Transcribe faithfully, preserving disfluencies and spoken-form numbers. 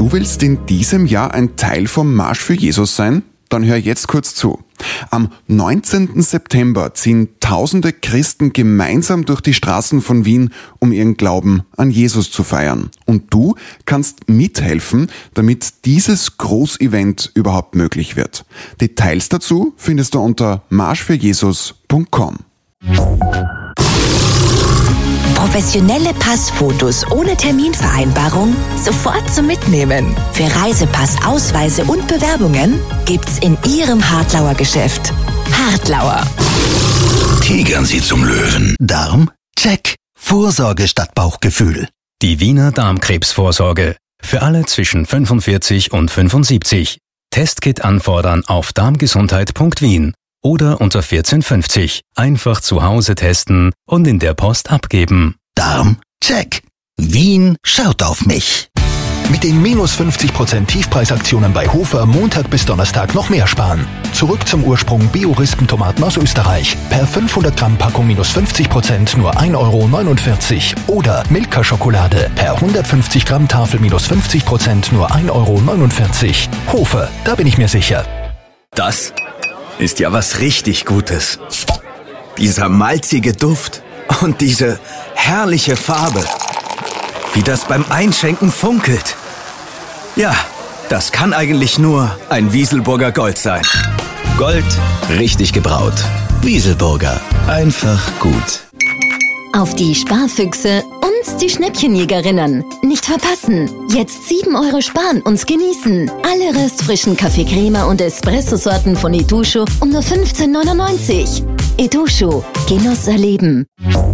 Du willst in diesem Jahr ein Teil vom Marsch für Jesus sein? Dann hör jetzt kurz zu. Am neunzehnten September ziehen tausende Christen gemeinsam durch die Straßen von Wien, um ihren Glauben an Jesus zu feiern. Und du kannst mithelfen, damit dieses Großevent überhaupt möglich wird. Details dazu findest du unter marsch für jesus punkt com. Professionelle Passfotos ohne Terminvereinbarung sofort zum Mitnehmen. Für Reisepass, Ausweise und Bewerbungen gibt's in Ihrem Hartlauer Geschäft. Hartlauer. Tigern Sie zum Löwen. Darm? Check. Vorsorge statt Bauchgefühl. Die Wiener Darmkrebsvorsorge. Für alle zwischen fünfundvierzig und fünfundsiebzig. Testkit anfordern auf darmgesundheit punkt wien oder unter vierzehn fünfzig. Einfach zu Hause testen und in der Post abgeben. Darm? Check. Wien schaut auf mich. Mit den minus fünfzig Prozent Tiefpreisaktionen bei Hofer Montag bis Donnerstag noch mehr sparen. Zurück zum Ursprung Bio-Rispentomaten aus Österreich. Per fünfhundert Gramm Packung minus fünfzig Prozent nur ein Euro neunundvierzig. Oder Milka-Schokolade. Per hundertfünfzig Gramm Tafel minus fünfzig Prozent nur ein Euro neunundvierzig. Hofer, da bin ich mir sicher. Das ist ja was richtig Gutes. Dieser malzige Duft und diese herrliche Farbe. Wie das beim Einschenken funkelt. Ja, das kann eigentlich nur ein Wieselburger Gold sein. Gold, richtig gebraut. Wieselburger, einfach gut. Auf die Sparfüchse und die Schnäppchenjägerinnen. Nicht verpassen. Jetzt sieben Euro sparen und genießen. Alle restfrischen Kaffee Crema und Espresso-Sorten von Edusho um nur fünfzehn neunundneunzig. Edusho. Genuss erleben.